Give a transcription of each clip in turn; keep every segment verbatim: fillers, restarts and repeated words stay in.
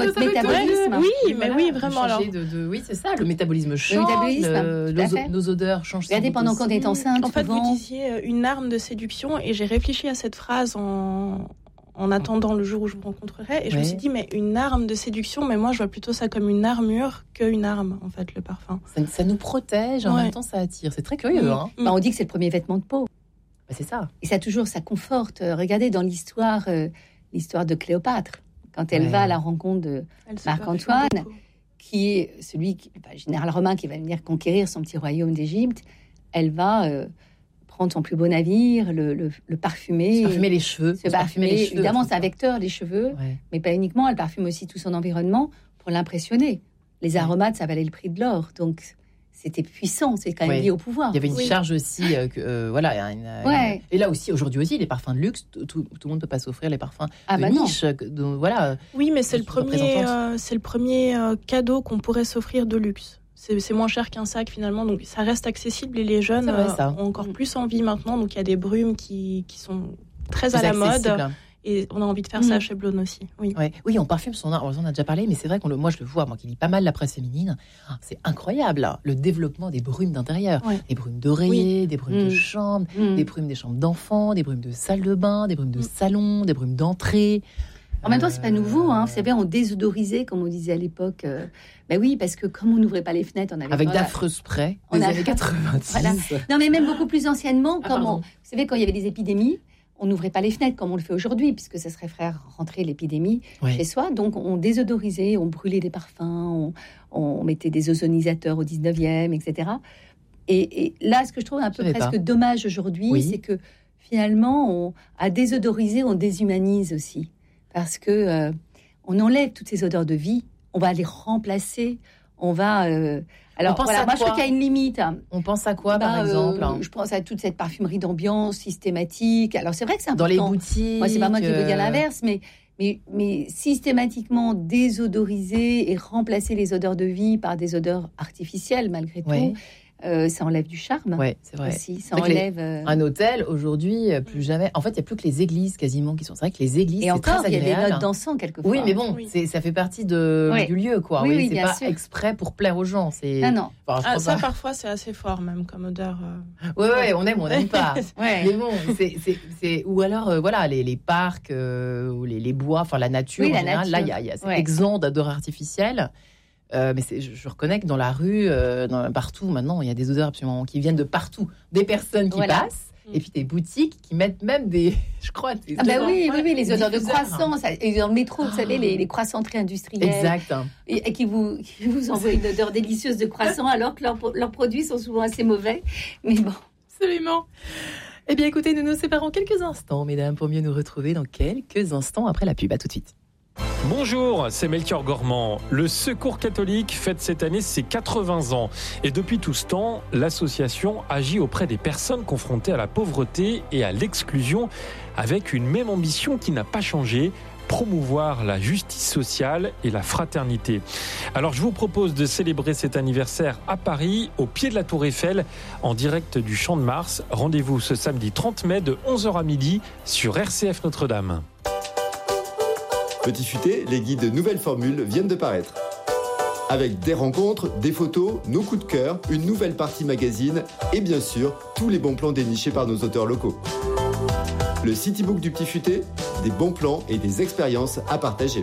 notre métabolisme. Oui, mais voilà, oui, vraiment. Alors, de, de, oui, c'est ça. Le métabolisme change. Le métabolisme, le, nos, nos odeurs changent. Regardez, pendant qu'on est enceinte, en fait, souvent... vous disiez une arme de séduction, et j'ai réfléchi à cette phrase en, en attendant le jour où je vous rencontrerai, et je ouais. me suis dit, mais une arme de séduction, mais moi, je vois plutôt ça comme une armure qu'une arme, en fait, le parfum. Ça, ça nous protège, en ouais. même temps, ça attire. C'est très curieux. Mmh. Hein. Bah, on dit que c'est le premier vêtement de peau. Bah, c'est ça. Et ça toujours, ça conforte. Regardez dans l'histoire, euh, l'histoire de Cléopâtre, quand elle ouais. va à la rencontre de Marc-Antoine, qui est celui, qui, bah, général romain, qui va venir conquérir son petit royaume d'Égypte. Elle va euh, prendre son plus beau navire, le, le, le parfumer. Se parfumer les cheveux. Se parfumer, les cheveux. Évidemment, c'est un vecteur, les cheveux, ouais. mais pas uniquement. Elle parfume aussi tout son environnement pour l'impressionner. Les aromates, ça valait le prix de l'or. Donc, c'était puissant, c'est quand même ouais. lié au pouvoir. Il y avait une oui. charge aussi, euh, que, euh, voilà. Une, ouais. une... Et là aussi, aujourd'hui aussi, les parfums de luxe, tout, tout le monde ne peut pas s'offrir les parfums ah, de bah niche. Donc, voilà. Oui, mais c'est le premier, euh, c'est le premier euh, cadeau qu'on pourrait s'offrir de luxe. C'est, c'est moins cher qu'un sac finalement, donc ça reste accessible et les jeunes vrai, euh, ont encore plus envie maintenant. Donc il y a des brumes qui, qui sont très plus à la mode. Et on a envie de faire mmh. ça chez Blonde aussi. Oui, ouais. oui, on parfume son art. On en a déjà parlé, mais c'est vrai que moi, je le vois, moi qui lis pas mal la presse féminine, c'est incroyable, là, le développement des brumes d'intérieur. Ouais. Des brumes d'oreiller, oui. des brumes mmh. de chambre, mmh. des brumes des chambres d'enfants, des brumes de salle de bain, des brumes de mmh. salon, des brumes d'entrée. En même temps, c'est pas nouveau. Hein. Vous savez, on désodorisait, comme on disait à l'époque. Euh, ben oui, parce que comme on n'ouvrait pas les fenêtres, on avait... Avec d'affreux sprays des années quatre-vingt-dix. Voilà. Non, mais même beaucoup plus anciennement, ah, comme on, vous savez, quand il y avait des épidémies, on n'ouvrait pas les fenêtres comme on le fait aujourd'hui, puisque ça serait faire rentrer l'épidémie ouais. chez soi. Donc, on désodorisait, on brûlait des parfums, on, on mettait des ozonisateurs au dix-neuvième, et cetera. Et, et là, ce que je trouve un peu je presque dommage aujourd'hui, oui. c'est que finalement, on, à désodoriser, on déshumanise aussi. Parce que euh, on enlève toutes ces odeurs de vie, on va les remplacer, on va... Euh, Alors, voilà, moi, je trouve qu'il y a une limite. On pense à quoi, bah, par exemple euh, Je pense à toute cette parfumerie d'ambiance systématique. Alors, c'est vrai que c'est important. Dans les boutiques. Moi, c'est pas moi qui veux dire l'inverse, mais, mais, mais systématiquement désodoriser et remplacer les odeurs de vie par des odeurs artificielles, malgré tout. Ouais. Euh, ça enlève du charme. Oui, c'est vrai. Aussi, ça enlève. Les, un hôtel, aujourd'hui, plus jamais. En fait, il n'y a plus que les églises quasiment qui sont. C'est vrai que les églises, et c'est encore, très agréable. Il y a des notes d'encens quelquefois. Oui, mais bon, oui. c'est, ça fait partie de, oui. du lieu, quoi. Oui, oui, oui c'est bien pas sûr. exprès pour plaire aux gens. C'est... Ah non. Enfin, ah, ça, pas. Parfois, c'est assez fort, même, comme odeur. Euh... Oui, ouais, on aime ou on n'aime pas. ouais. Mais bon, c'est, c'est, c'est... Ou alors, euh, voilà, les, les parcs, euh, ou les, les bois, enfin, la nature, oui, en la général. nature. Là, il y a, y a cet ouais. exempt d'odeurs artificielles. Euh, mais c'est, je, je reconnais que dans la rue, euh, dans, partout, maintenant, il y a des odeurs absolument qui viennent de partout. Des personnes qui voilà. passent, mmh. et puis des boutiques qui mettent même des, je crois, des ah bah odeurs, oui, oui, oui, les odeurs diffuseurs. de croissants. Ça, et dans le métro, vous savez, les, les croissants très industriels. Exact. Et, et qui vous, qui vous envoient une odeur délicieuse de croissant, alors que leurs, leurs produits sont souvent assez mauvais. Mais bon. Absolument. Eh bien, écoutez, nous nous séparons quelques instants, mesdames, pour mieux nous retrouver dans quelques instants après la pub. À tout de suite. Bonjour, c'est Melchior Gormand. Le Secours catholique fête cette année ses quatre-vingts ans. Et depuis tout ce temps, l'association agit auprès des personnes confrontées à la pauvreté et à l'exclusion avec une même ambition qui n'a pas changé, promouvoir la justice sociale et la fraternité. Alors je vous propose de célébrer cet anniversaire à Paris, au pied de la Tour Eiffel, en direct du Champ de Mars. Rendez-vous ce samedi trente mai de onze heures à midi sur R C F Notre-Dame. Petit futé, les guides Nouvelles Formules viennent de paraître. Avec des rencontres, des photos, nos coups de cœur, une nouvelle partie magazine et bien sûr, tous les bons plans dénichés par nos auteurs locaux. Le Citybook du Petit Futé, des bons plans et des expériences à partager.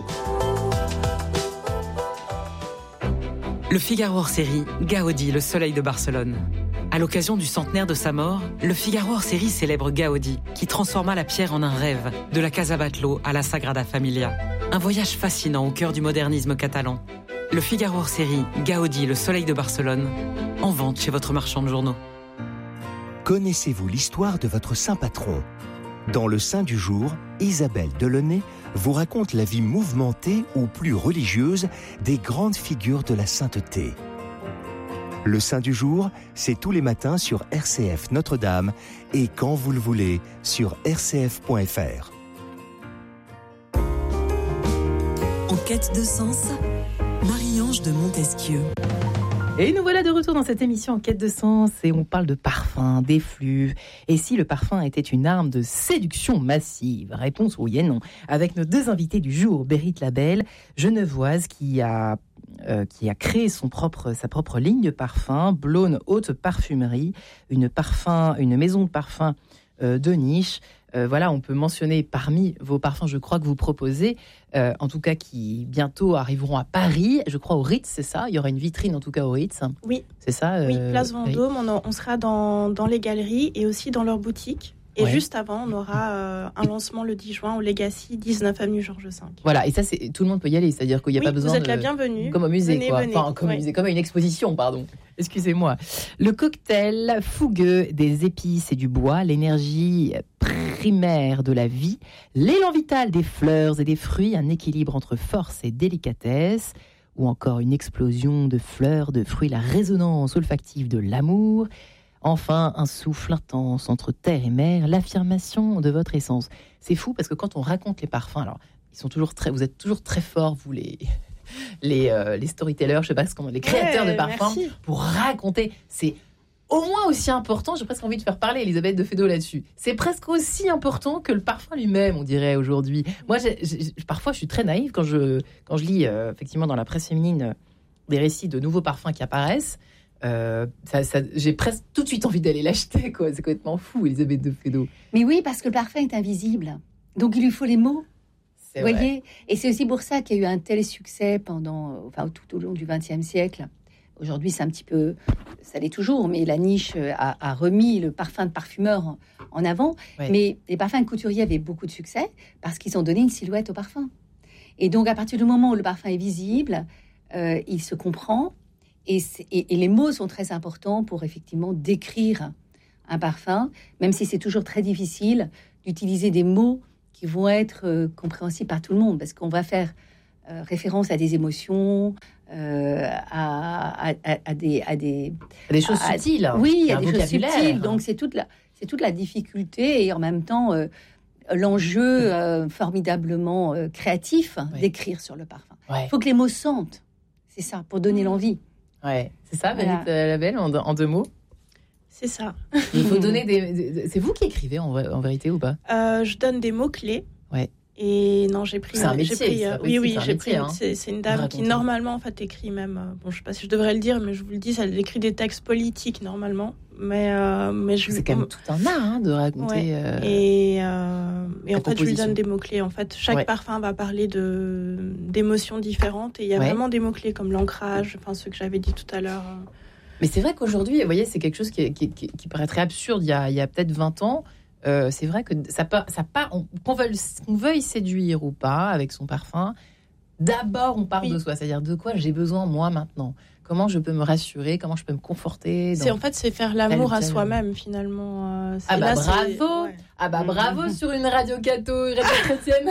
Le Figaro hors série, Gaudi, le soleil de Barcelone. À l'occasion du centenaire de sa mort, le Figaro hors série célèbre Gaudi, qui transforma la pierre en un rêve, de la Casa Batlló à la Sagrada Familia. Un voyage fascinant au cœur du modernisme catalan. Le Figaro hors série, Gaudi, le soleil de Barcelone, en vente chez votre marchand de journaux. Connaissez-vous l'histoire de votre saint patron ? Dans le Saint du jour, Isabelle Delaunay vous raconte la vie mouvementée ou plus religieuse des grandes figures de la sainteté. Le Saint du jour, c'est tous les matins sur R C F Notre-Dame et quand vous le voulez sur r c f point f r. En quête de sens, Marie-Ange de Montesquieu. Et nous voilà de retour dans cette émission En quête de sens et on parle de parfum, d'effluves. Et si le parfum était une arme de séduction massive ? Réponse oui et non. Avec nos deux invités du jour, Berit Labelle, genevoise qui a, euh, qui a créé son propre, sa propre ligne de parfum, Blône Haute Parfumerie, une, parfum, une maison de parfum euh, de niche. Euh, voilà, on peut mentionner parmi vos parfums, je crois que vous proposez, euh, en tout cas qui bientôt arriveront à Paris, je crois au Ritz, c'est ça ? Il y aura une vitrine en tout cas au Ritz. Oui. C'est ça euh, Oui, Place Vendôme, on, on sera dans, dans les galeries et aussi dans leurs boutiques. Et ouais. juste avant, on aura euh, un lancement le dix juin au Legacy, dix-neuf avenue Georges cinq. Voilà, et ça, c'est, tout le monde peut y aller, c'est-à-dire qu'il n'y a oui, pas besoin vous êtes de... la bienvenue. Comme au musée, venez, quoi. Venez. Enfin, comme, ouais. au musée, comme à une exposition, pardon. Excusez-moi. Le cocktail fougueux des épices et du bois, l'énergie primaire de la vie, l'élan vital des fleurs et des fruits, un équilibre entre force et délicatesse, ou encore une explosion de fleurs, de fruits, la résonance olfactive de l'amour. Enfin, un souffle intense entre terre et mer, l'affirmation de votre essence. C'est fou parce que quand on raconte les parfums, alors ils sont toujours très, vous êtes toujours très forts, vous les les, euh, les storytellers, je sais pas comment, les créateurs ouais, de parfums, merci. Pour raconter. C'est au moins aussi important. J'ai presque envie de faire parler Elisabeth de Fédot là-dessus. C'est presque aussi important que le parfum lui-même, on dirait aujourd'hui. Moi, j'ai, j'ai, parfois, je suis très naïve quand je quand je lis euh, effectivement dans la presse féminine euh, des récits de nouveaux parfums qui apparaissent. Euh, ça, ça, j'ai presque tout de suite envie d'aller l'acheter, quoi. C'est complètement fou, Elisabeth de Fédot. Mais oui, parce que le parfum est invisible. Donc, il lui faut les mots. C'est Vous vrai. voyez ? Et c'est aussi pour ça qu'il y a eu un tel succès pendant, enfin, tout au long du vingtième siècle. Aujourd'hui, c'est un petit peu... Ça l'est toujours, mais la niche a, a remis le parfum de parfumeur en, en avant. Ouais. Mais les parfums de couturiers avaient beaucoup de succès parce qu'ils ont donné une silhouette au parfum. Et donc, à partir du moment où le parfum est visible, euh, il se comprend. Et, et, et les mots sont très importants pour effectivement décrire un parfum, même si c'est toujours très difficile d'utiliser des mots qui vont être euh, compréhensibles par tout le monde, parce qu'on va faire euh, référence à des émotions, euh, à, à, à, à, des, à des... des choses à, subtiles. Oui, à des choses subtiles. Donc c'est toute la, c'est toute la difficulté et en même temps euh, l'enjeu euh, formidablement euh, créatif oui. d'écrire sur le parfum. Il ouais. faut que les mots sentent, c'est ça, pour donner l'envie. Ouais, c'est ça, Berit voilà. Labelle, en, en deux mots. C'est ça. Il faut donner des, des. C'est vous qui écrivez en, en vérité ou pas ? euh, Je donne des mots clés. Ouais. Et non, j'ai pris. C'est un métier. J'ai pris, ça, oui, oui, c'est j'ai métier, pris. Hein. C'est, c'est une dame qui normalement en fait écrit même. Bon, je sais pas si je devrais le dire, mais je vous le dis, elle écrit des textes politiques normalement. Mais euh, mais je. C'est quand même tout un art hein, de raconter. Ouais. Euh, et euh, et en fait, je lui donne des mots clés. En fait, chaque ouais. parfum va parler de d'émotions différentes et il y a ouais. vraiment des mots clés comme l'ancrage, enfin ceux que j'avais dit tout à l'heure. Mais c'est vrai qu'aujourd'hui, vous voyez, c'est quelque chose qui, qui, qui, qui paraîtrait absurde il y a, il y a peut-être vingt ans. Euh, c'est vrai que ça part, ça part, on, qu'on, veuille, qu'on veuille séduire ou pas avec son parfum, d'abord on part oui. de soi, c'est-à-dire de quoi j'ai besoin moi maintenant. Comment je peux me rassurer, comment je peux me conforter. C'est en fait c'est faire l'amour tel, à tel... soi-même finalement. C'est, ah bah là, bravo, ouais. ah bah bravo mmh. sur une radio catho, une radio chrétienne.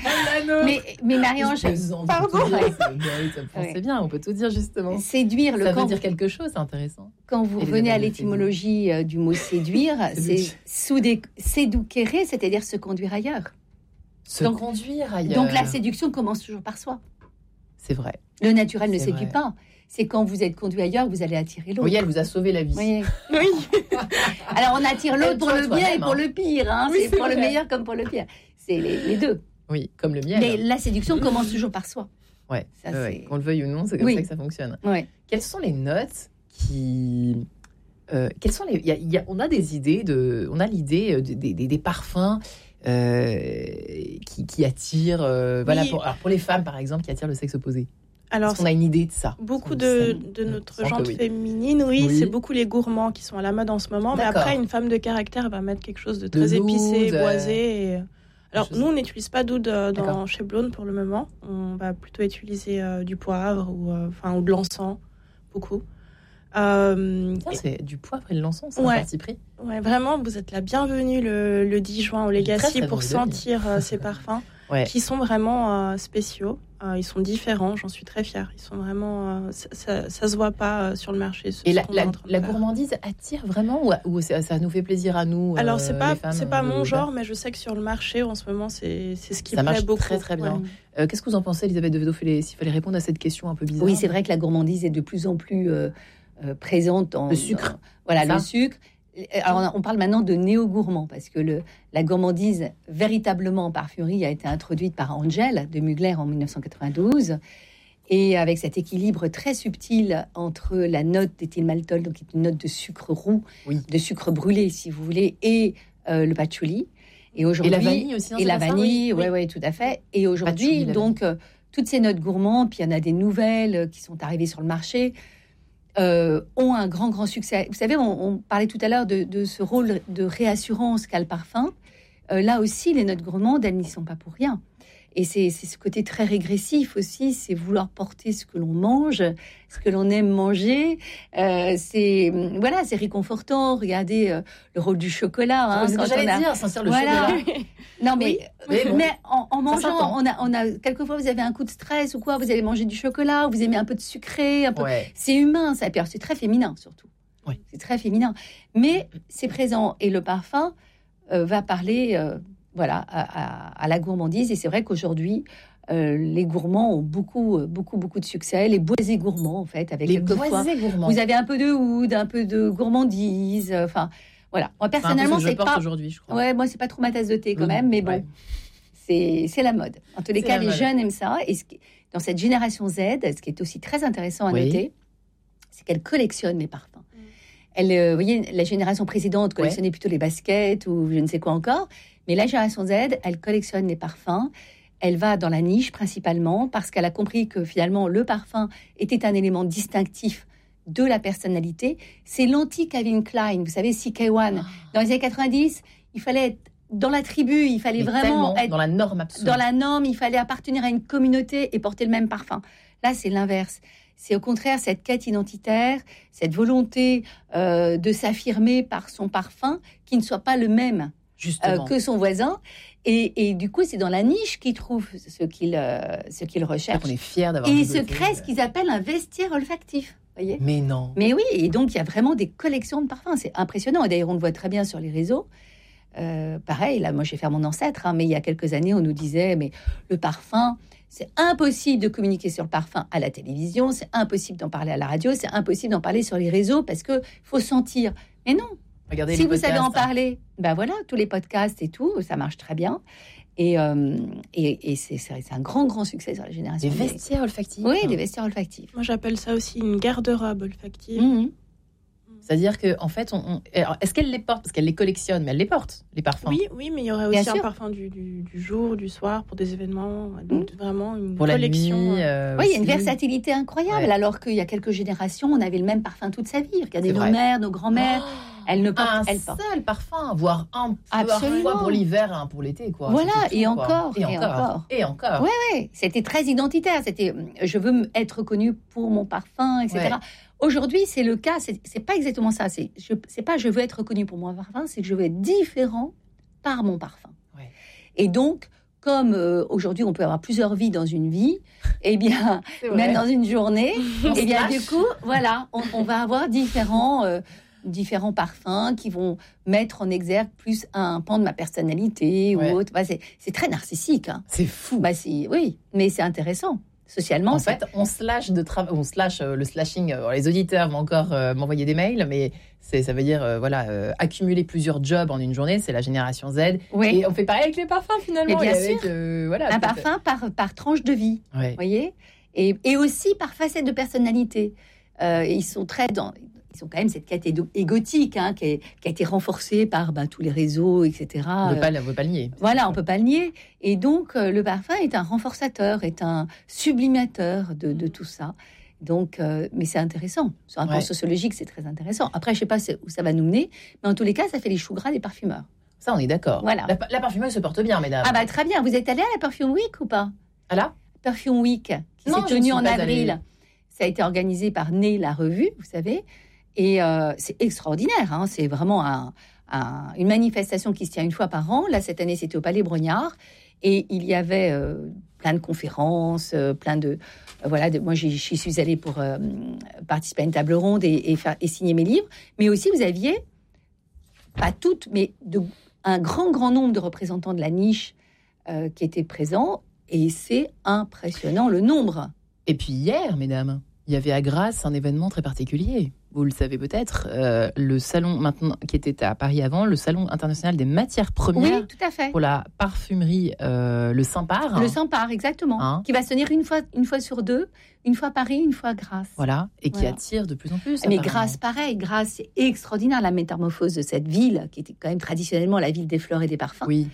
mais mais Marie-Ange, pardon. C'est bien, on peut tout dire justement. Séduire, le ça veut dire quelque chose, c'est intéressant. Quand vous revenez à l'étymologie séduire. du mot séduire, c'est séduquere, c'est-à-dire se conduire ailleurs. Se donc, conduire ailleurs. Donc la séduction commence toujours par soi. C'est vrai. Le naturel ne c'est séduit vrai. pas. C'est quand vous êtes conduit ailleurs, vous allez attirer l'autre. Oui, elle vous a sauvé la vie. Oui. oui. Alors, on attire l'autre pour le bien et pour le pire. Hein. Oui, c'est, c'est pour vrai. Le meilleur comme pour le pire. C'est les, les deux. Oui, comme le miel. Mais la séduction commence toujours par soi. Ouais, ça, ouais, c'est... qu'on le veuille ou non, c'est comme oui. ça que ça fonctionne. Ouais. Quelles sont les notes qui... Euh, quelles sont les... y a, y a, on a des idées, de... on a l'idée des, des, des parfums... Euh, qui, qui attire, euh, oui. voilà, pour, alors pour les femmes par exemple, qui attirent le sexe opposé. Alors, est-ce qu'on a une idée de ça? Beaucoup de, de notre gente oui. féminine, oui, oui, c'est beaucoup les gourmands qui sont à la mode en ce moment. D'accord. Mais après, une femme de caractère va mettre quelque chose de très de épicé, euh... boisé. Et... Alors, nous, on n'utilise pas d'oud dans, chez Blône pour le moment. On va plutôt utiliser euh, du poivre ou, euh, ou de l'encens, beaucoup. Euh, Tiens, c'est du poivre et de l'encens, c'est ouais. un parti pris. Ouais, vraiment, vous êtes la bienvenue le, le dix juin au Legacy très, très pour sentir euh, ces parfums. ouais. qui sont vraiment euh, spéciaux. Euh, ils sont différents, j'en suis très fière. Ils sont vraiment, euh, ça, ça, ça se voit pas euh, sur le marché. Et la, la, la gourmandise attire vraiment ou, ou ça, ça nous fait plaisir à nous? Alors c'est euh, pas, femmes, c'est pas mon euh, genre, mais je sais que sur le marché en ce moment, c'est, c'est ce qui ça plaît marche beaucoup. Très très bien. Ouais. Euh, qu'est-ce que vous en pensez, Elisabeth de Vedo, s'il fallait répondre à cette question un peu bizarre? Oui, c'est vrai que la gourmandise est de plus en plus euh, euh, présente dans le sucre. Dans, voilà, le sucre. Alors, on parle maintenant de néo-gourmand, parce que le, la gourmandise véritablement en parfumerie a été introduite par Angel de Mugler en dix-neuf cent quatre-vingt-douze, et avec cet équilibre très subtil entre la note d'éthylmaltol, donc qui est une note de sucre roux, oui. de sucre brûlé, si vous voulez, et euh, le patchouli. Et aujourd'hui, et la vanille aussi. Et la vanille, oui, oui, tout à fait. Et aujourd'hui, patchouli, donc, euh, toutes ces notes gourmandes, puis il y en a des nouvelles qui sont arrivées sur le marché, Euh, ont un grand, grand succès. Vous savez, on, on parlait tout à l'heure de, de ce rôle de réassurance qu'a le parfum. Euh, là aussi, les notes gourmandes, elles n'y sont pas pour rien. Et c'est, c'est ce côté très régressif aussi, c'est vouloir porter ce que l'on mange, ce que l'on aime manger. Euh, c'est voilà, c'est réconfortant. Regardez euh, le rôle du chocolat. Hein, c'est ce que j'allais a... dire, sentir le voilà. chocolat. Non, mais, oui, mais, bon. mais en, en mangeant, on a, on a quelquefois vous avez un coup de stress ou quoi, vous allez manger du chocolat, vous aimez un peu de sucré, un peu. Ouais. C'est humain, ça. C'est très féminin surtout. Oui. C'est très féminin, mais c'est présent et le parfum euh, va parler. Euh, Voilà, à, à, à la gourmandise. Et c'est vrai qu'aujourd'hui, euh, les gourmands ont beaucoup, beaucoup, beaucoup de succès. Les boisés gourmands, en fait, avec les boisés gourmands. Vous avez un peu de oud, un peu de gourmandise. Enfin, voilà. Moi, personnellement, c'est, c'est pas. Aujourd'hui, je crois. Ouais, moi, c'est pas trop ma tasse de thé quand même, mais bon, ouais. c'est, c'est la mode. En tous les c'est cas, les mode. Jeunes aiment ça. Et ce qui, dans cette génération Z, ce qui est aussi très intéressant à oui. noter, c'est qu'elle collectionne les parfums. Elle, euh, vous voyez, la génération précédente collectionnait ouais. plutôt les baskets ou je ne sais quoi encore. Mais la génération Z, elle collectionne les parfums. Elle va dans la niche principalement parce qu'elle a compris que finalement, le parfum était un élément distinctif de la personnalité. C'est l'anti-Calvin Klein. Vous savez, C K un. Ah. Dans les années quatre-vingt-dix, il fallait être dans la tribu. Il fallait Mais vraiment être dans la norme absolue. Dans la norme, il fallait appartenir à une communauté et porter le même parfum. Là, c'est l'inverse. C'est au contraire cette quête identitaire, cette volonté euh, de s'affirmer par son parfum qui ne soit pas le même euh, que son voisin. Et, et du coup, c'est dans la niche qu'il trouve ce qu'il, euh, ce qu'il recherche. On est fiers d'avoir. Et il se crée ce qu'ils appellent un vestiaire olfactif. Voyez ? Mais non. Mais oui, et donc il y a vraiment des collections de parfums. C'est impressionnant. Et d'ailleurs, on le voit très bien sur les réseaux. Euh, pareil, là, moi, je vais faire mon ancêtre, hein, mais il y a quelques années, on nous disait, mais le parfum... C'est impossible de communiquer sur le parfum à la télévision, c'est impossible d'en parler à la radio, c'est impossible d'en parler sur les réseaux parce que faut sentir. Mais non. Regardez si vous podcasts, savez en parler, ben voilà, tous les podcasts et tout, ça marche très bien. Et, euh, et, et c'est, c'est un grand, grand succès sur la génération. Des vestiaires olfactifs. Oui, des vestiaires olfactifs. Moi, j'appelle ça aussi une garde-robe olfactive. Mmh. C'est-à-dire que en fait, on, on, alors, est-ce qu'elle les porte parce qu'elle les collectionne, mais elle les porte les parfums. Oui, oui, mais il y aurait aussi un parfum du, du, du jour, du soir pour des événements, donc mmh. vraiment une pour collection. La nuit, euh, oui, il y a une versatilité incroyable. Ouais. Alors qu'il y a quelques générations, on avait le même parfum toute sa vie. Regardez nos mères, nos grands-mères, oh, elles ne portent, un elles portent. seul parfum, voire un parfois pour l'hiver, un pour l'été, quoi. Voilà, tout, et, encore, et, et encore, encore, et encore. Oui, oui, c'était très identitaire. C'était, je veux être connue pour mon parfum, et cetera. Ouais. Aujourd'hui, c'est le cas. C'est, c'est pas exactement ça. C'est, je, c'est pas je veux être reconnue pour mon parfum, c'est que je veux être différent par mon parfum. Ouais. Et donc, comme euh, aujourd'hui, on peut avoir plusieurs vies dans une vie, eh bien, même dans une journée, eh bien, du coup, voilà, on, on va avoir différents, euh, différents parfums qui vont mettre en exergue plus un pan de ma personnalité ouais. ou autre. Bah, c'est, c'est très narcissique. Hein. C'est fou. Bah, c'est, oui, mais c'est intéressant. Socialement, en fait, on slash de tra- on slash euh, le slashing. Euh, les auditeurs vont encore euh, m'envoyer des mails, mais c'est ça veut dire euh, voilà euh, accumuler plusieurs jobs en une journée. C'est la génération Z. Oui. Et on fait pareil avec les parfums finalement. Mais bien et avec, sûr. Euh, voilà, un parfum par par tranche de vie. Ouais. Voyez. Et et aussi par facette de personnalité. Euh, ils sont très dans. Ils ont quand même cette quête égotique hein, qui, est, qui a été renforcée par bah, tous les réseaux, et cetera. On ne peut pas, on peut pas le nier. Voilà, on ne peut pas le nier. Et donc, euh, le parfum est un renforçateur, est un sublimateur de, de tout ça. Donc, euh, mais c'est intéressant. Sur un plan ouais. sociologique, c'est très intéressant. Après, je ne sais pas où ça va nous mener, mais en tous les cas, ça fait les choux gras des parfumeurs. Ça, on est d'accord. Voilà. La, la parfumeuse se porte bien, mesdames. Ah bah très bien. Vous êtes allés à la Perfume Week ou pas ? À la Perfume Week, qui non, s'est tenue en avril. Allée. Ça a été organisé par Né, la revue, vous savez. Et euh, c'est extraordinaire, hein. C'est vraiment un, un, une manifestation qui se tient une fois par an. Là, cette année, c'était au Palais Brognard. Et il y avait euh, plein de conférences, euh, plein de... Euh, voilà, de, moi, j'y, j'y suis allée pour euh, participer à une table ronde et, et, faire, et signer mes livres. Mais aussi, vous aviez, pas toutes, mais de, un grand, grand nombre de représentants de la niche euh, qui étaient présents. Et c'est impressionnant, le nombre. Et puis hier, mesdames, il y avait à Grasse un événement très particulier. Vous le savez peut-être, euh, le salon maintenant qui était à Paris avant, le salon international des matières premières. Oui, tout à fait. Pour la parfumerie, euh, le Saint-Par. Le Saint-Par, exactement. Hein, qui va se tenir une fois, une fois sur deux, une fois à Paris, une fois à Grasse. Voilà, et qui voilà. attire de plus en plus. Mais Grasse, pareil. Grasse, c'est extraordinaire, la métamorphose de cette ville, qui était quand même traditionnellement la ville des fleurs et des parfums. Oui.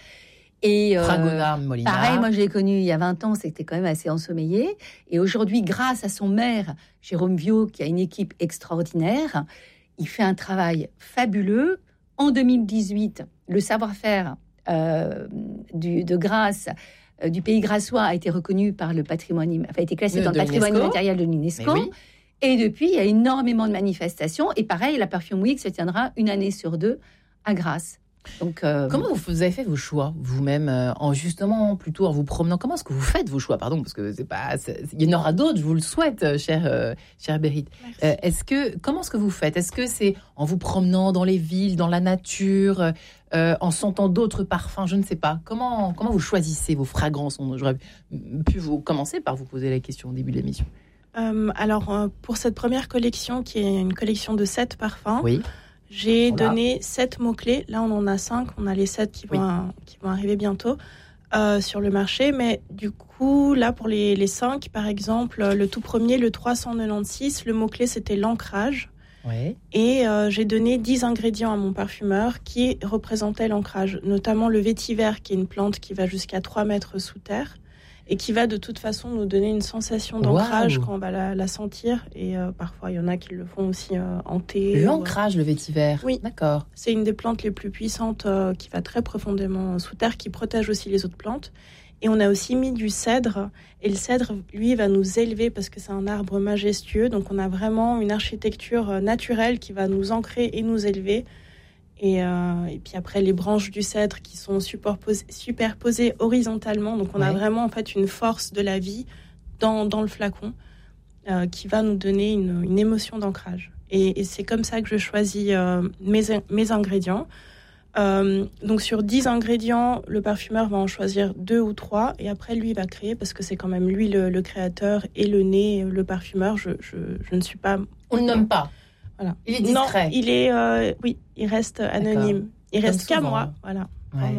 Et euh, Fragonard, Molinard. Pareil, moi je l'ai connu il y a vingt ans, c'était quand même assez ensommeillé. Et aujourd'hui, grâce à son maire, Jérôme Viau, qui a une équipe extraordinaire, il fait un travail fabuleux. En deux mille dix-huit, le savoir-faire euh, du, de Grasse, euh, du pays grassois, a été reconnu par le patrimoine, enfin, a été classé de, dans le patrimoine immatériel de l'UNESCO. Oui. Et depuis, il y a énormément de manifestations. Et pareil, la Perfume Week se tiendra une année sur deux à Grasse. Donc, euh... comment vous, vous avez fait vos choix vous-même euh, en justement plutôt en vous promenant? Comment est-ce que vous faites vos choix? Pardon, parce que c'est pas, c'est, il y en aura d'autres. Je vous le souhaite, chère euh, chère Berit. Euh, est-ce que comment est-ce que vous faites? Est-ce que c'est en vous promenant dans les villes, dans la nature, euh, en sentant d'autres parfums? Je ne sais pas. Comment comment vous choisissez vos fragrances? J'aurais pu vous commencer par vous poser la question au début de l'émission. Euh, alors euh, pour cette première collection, qui est une collection de sept parfums. Oui. J'ai voilà. donné sept mots-clés. Là, on en a cinq. On a les sept qui vont, oui. qui vont arriver bientôt euh, sur le marché. Mais du coup, là, pour les, les cinq, par exemple, le tout premier, le trois cent quatre-vingt-seize, le mot-clé, c'était l'ancrage. Oui. Et euh, j'ai donné dix ingrédients à mon parfumeur qui représentaient l'ancrage, notamment le vétiver, qui est une plante qui va jusqu'à trois mètres sous terre et qui va de toute façon nous donner une sensation d'ancrage wow. quand on va la, la sentir. Et euh, parfois, il y en a qui le font aussi euh, en thé. L'ancrage, ou... le vétiver. Oui, d'accord. C'est une des plantes les plus puissantes euh, qui va très profondément sous terre, qui protège aussi les autres plantes. Et on a aussi mis du cèdre. Et le cèdre, lui, va nous élever parce que c'est un arbre majestueux. Donc, on a vraiment une architecture naturelle qui va nous ancrer et nous élever. Et, euh, et puis après, les branches du cèdre qui sont superposées, superposées horizontalement. Donc, on ouais. a vraiment en fait une force de la vie dans, dans le flacon euh, qui va nous donner une, une émotion d'ancrage. Et, et c'est comme ça que je choisis euh, mes, mes ingrédients. Euh, donc, sur dix ingrédients, le parfumeur va en choisir deux ou trois. Et après, lui, il va créer parce que c'est quand même lui le, le créateur et le nez, le parfumeur. Je, je, je ne suis pas... On ne le nomme pas. Voilà. Il est discret. Non, il est, euh, oui, il reste anonyme. D'accord. Il reste qu'à moi, voilà. Ouais.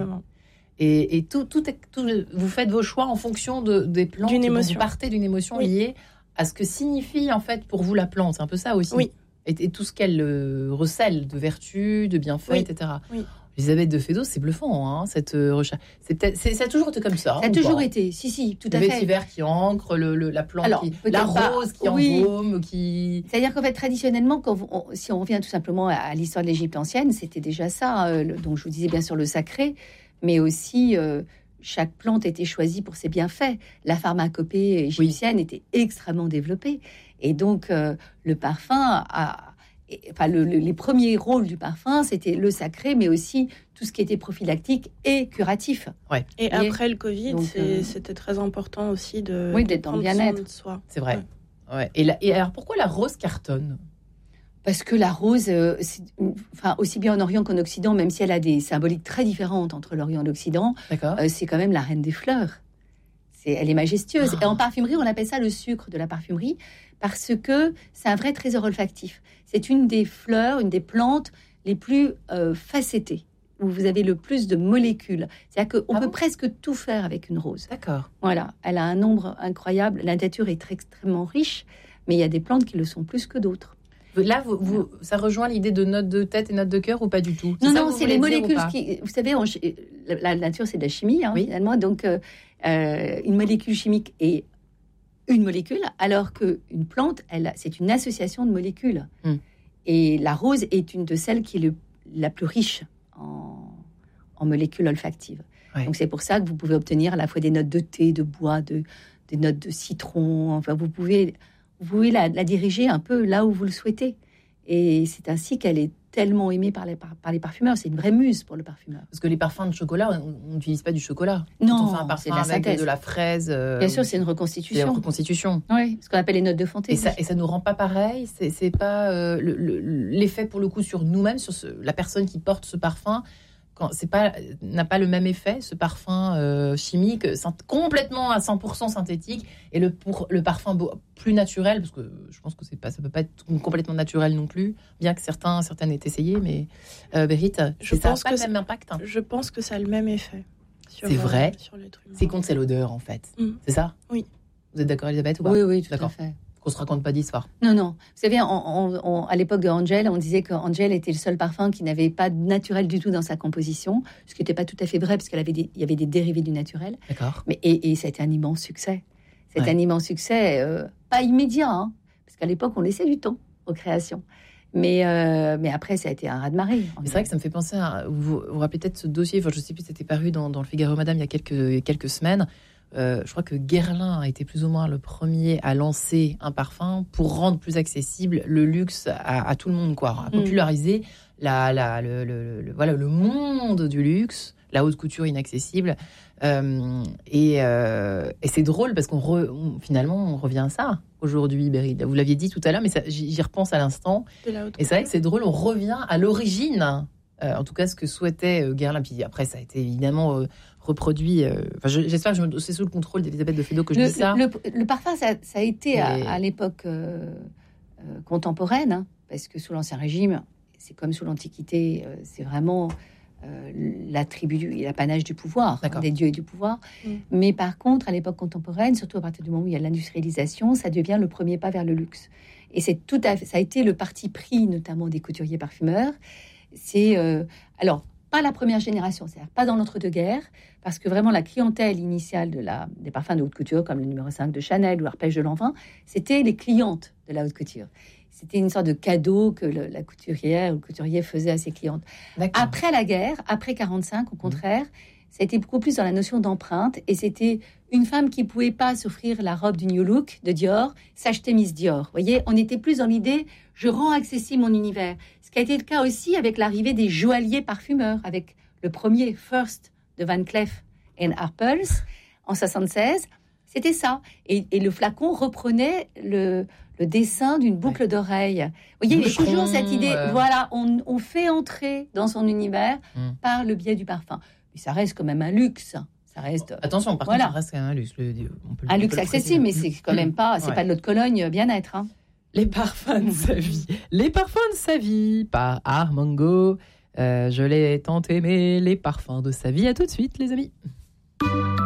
Et, et tout, tout, tout, vous faites vos choix en fonction de, des plantes. D'une émotion. Vous partez d'une émotion oui. liée à ce que signifie en fait pour vous la plante. C'est un peu ça aussi. Oui. Et, et tout ce qu'elle euh, recèle de vertus, de bienfaits, oui. et cetera. Oui. Elisabeth de Fédot, c'est bluffant, hein, cette euh, recherche. C'est peut-être, c'est, ça a toujours été comme ça. Ça a toujours pas été, si, si, tout le à fait. Le vétiver qui ancre, le, le, la plante, Alors, qui, la rose qui oui. embaume, qui... C'est-à-dire qu'en fait, traditionnellement, quand on, si on revient tout simplement à, à l'histoire de l'Égypte ancienne, c'était déjà ça. Euh, le, donc, je vous disais bien sûr le sacré, mais aussi euh, chaque plante était choisie pour ses bienfaits. La pharmacopée égyptienne oui. était extrêmement développée. Et donc, euh, le parfum a... Enfin, le, le, les premiers rôles du parfum, c'était le sacré, mais aussi tout ce qui était prophylactique et curatif. Ouais. Et, et après le Covid, donc, c'est, euh... c'était très important aussi de, oui, d'être dans le bien-être. De soi. C'est vrai. Ouais. Ouais. Et, la, et alors, pourquoi la rose cartonne? Parce que la rose, euh, c'est, enfin, aussi bien en Orient qu'en Occident, même si elle a des symboliques très différentes entre l'Orient et l'Occident, euh, c'est quand même la reine des fleurs. C'est, elle est majestueuse. Ah. Et en parfumerie, on appelle ça le sucre de la parfumerie, parce que c'est un vrai trésor olfactif. C'est une des fleurs, une des plantes les plus euh, facettées, où vous avez le plus de molécules. C'est-à-dire qu'on ah peut bon presque tout faire avec une rose. D'accord. Voilà, elle a un nombre incroyable. La nature est très, extrêmement riche, mais il y a des plantes qui le sont plus que d'autres. Là, vous, vous, ça rejoint l'idée de notes de tête et notes de cœur ou pas du tout? Non, non, c'est les molécules qui... Vous savez, on, la, la nature, c'est de la chimie, hein, oui. finalement. Donc, euh, euh, une molécule chimique est une molécule, alors qu'une plante, elle, c'est une association de molécules. Mm. Et la rose est une de celles qui est le, la plus riche en, en molécules olfactives. Ouais. Donc, c'est pour ça que vous pouvez obtenir à la fois des notes de thé, de bois, de, des notes de citron. Enfin, vous pouvez, vous pouvez la, la diriger un peu là où vous le souhaitez. Et c'est ainsi qu'elle est tellement aimée par les, par, par les parfumeurs. C'est une vraie muse pour le parfumeur. Parce que les parfums de chocolat, on n'utilise pas du chocolat. Non, on fait un parfum c'est de la avec synthèse. de la fraise. Euh, Bien sûr, c'est une reconstitution. C'est une reconstitution. Oui, ce qu'on appelle les notes de fantaisie. Et ça, et ça nous rend pas pareil. C'est, c'est pas euh, le, le, l'effet pour le coup sur nous-mêmes, sur ce, la personne qui porte ce parfum. Quand c'est pas, n'a pas le même effet, ce parfum euh, chimique, complètement à cent pour cent synthétique, et le, pour, le parfum beau, plus naturel, parce que je pense que c'est pas, ça peut pas être complètement naturel non plus, bien que certains, certaines aient essayé, mais euh, Berit, je ça pense n'a pas que le même impact. Hein. Je pense que ça a le même effet. Sur, c'est vrai. Euh, sur l'être humain. C'est contre, c'est l'odeur en fait. Mm. C'est ça ? Oui. Vous êtes d'accord, Elisabeth, ou pas ? Oui, oui, tout d'accord. à fait. Qu'on se raconte pas d'histoire. Non, non. Vous savez, on, on, on, à l'époque de Angel, on disait que Angel était le seul parfum qui n'avait pas de naturel du tout dans sa composition, ce qui n'était pas tout à fait vrai, parce qu'il y avait des dérivés du naturel. D'accord. Mais, et, et ça a été un immense succès. C'est ouais. un immense succès, euh, pas immédiat, hein, parce qu'à l'époque, on laissait du temps aux créations. Mais, euh, mais après, ça a été un raz-de-marée. C'est vrai que ça me fait penser à... Vous vous rappelez peut-être ce dossier, enfin, je ne sais plus, c'était paru dans, dans le Figaro Madame il y a quelques, quelques semaines. Euh, je crois que Guerlain a été plus ou moins le premier à lancer un parfum pour rendre plus accessible le luxe à, à tout le monde, quoi, à populariser mmh. la, la, le, le, le, voilà, le monde du luxe, la haute couture inaccessible. Euh, et, euh, et c'est drôle parce qu'on re, on, finalement on revient à ça aujourd'hui, Berit. Vous l'aviez dit tout à l'heure, mais ça, j'y, j'y repense à l'instant. Et c'est vrai que c'est drôle, on revient à l'origine. Euh, en tout cas, ce que souhaitait euh, Guerlain. Puis après, ça a été évidemment euh, reproduit. Euh, enfin, je, j'espère que je me, c'est sous le contrôle d'Elisabeth de Fédot que je le, dis ça. Le, le parfum, ça, ça a été Et... à, à l'époque euh, euh, contemporaine, hein, parce que sous l'Ancien Régime, c'est comme sous l'Antiquité, euh, c'est vraiment euh, l'attribut et l'apanage du pouvoir, hein, des dieux et du pouvoir. Mm. Mais par contre, à l'époque contemporaine, surtout à partir du moment où il y a l'industrialisation, ça devient le premier pas vers le luxe. Et c'est tout à fait, ça a été le parti pris, notamment des couturiers parfumeurs. C'est euh, alors pas la première génération, c'est-à-dire pas dans l'entre-deux-guerres, parce que vraiment la clientèle initiale de la, des parfums de haute couture, comme le numéro cinq de Chanel ou Arpège de Lanvin, c'était les clientes de la haute couture. C'était une sorte de cadeau que le, la couturière ou le couturier faisait à ses clientes. D'accord. Après la guerre, après quarante-cinq, au contraire, mmh. ça a été beaucoup plus dans la notion d'empreinte, et c'était une femme qui pouvait pas s'offrir la robe du New Look de Dior, s'acheter Miss Dior. Vous voyez, on était plus dans l'idée, je rends accessible mon univers. Ce qui a été le cas aussi avec l'arrivée des joailliers parfumeurs, avec le premier First de Van Cleef and Arpels en soixante-seize. C'était ça. Et, et le flacon reprenait le, le dessin d'une boucle ouais. d'oreille. Vous voyez, il y a toujours cette idée, euh... voilà, on, on fait entrer dans son univers mmh. par le biais du parfum. Mais ça reste quand même un luxe. Ça reste... Attention, par voilà. contre, ça reste quand même un luxe. Le, on peut, un on luxe accessible, mais c'est quand même pas, c'est ouais. pas de l'eau de Cologne bien-être. Hein. Les parfums de sa vie. Les parfums de sa vie par Armango. Euh, je l'ai tant aimé, les parfums de sa vie. À tout de suite, les amis.